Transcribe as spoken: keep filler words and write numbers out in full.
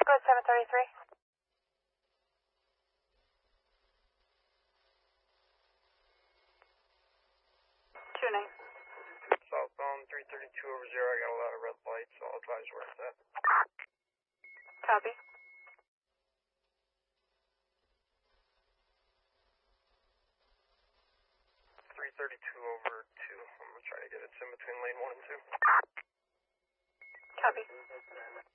Go ahead, seven thirty-three. Two nine. Southbound three thirty-two over zero, I got a lot of red lights, so I'll advise where it's at. Copy. three thirty-two over two. I'm gonna try to get it in between lane one and two. Copy.